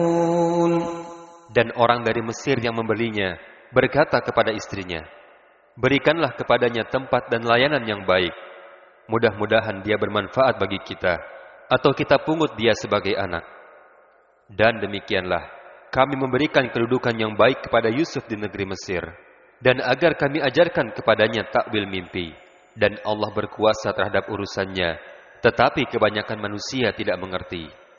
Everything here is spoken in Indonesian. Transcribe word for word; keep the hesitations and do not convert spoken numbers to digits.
Dan orang dari Mesir yang membelinya berkata kepada istrinya, berikanlah kepadanya tempat dan layanan yang baik. Mudah-mudahan dia bermanfaat bagi kita, atau kita pungut dia sebagai anak. Dan demikianlah, kami memberikan kedudukan yang baik kepada Yusuf di negeri Mesir, dan agar kami ajarkan kepadanya takwil mimpi. Dan Allah berkuasa terhadap urusannya, tetapi kebanyakan manusia tidak mengerti.